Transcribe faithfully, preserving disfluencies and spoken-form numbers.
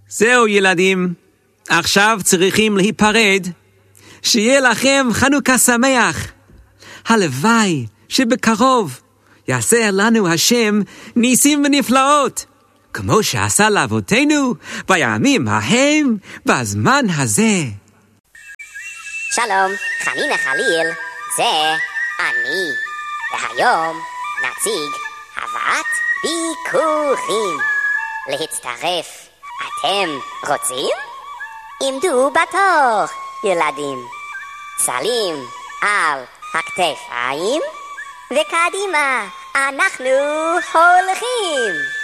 זהו ילדים, עכשיו צריכים להיפרד. שיהיה לכם חנוכה שמח. הלוואי שבקרוב יעשה לנו השם ניסים ונפלאות, כמו שעשה לאבותינו בימים ההם בזמן הזה. שלום, חנינה חליל, זה אני. והיום נציג הבאת ביקורים. להצטרף, אתם רוצים? עמדו בתור, ילדים. צלים על הכתפיים, וקדימה אנחנו הולכים.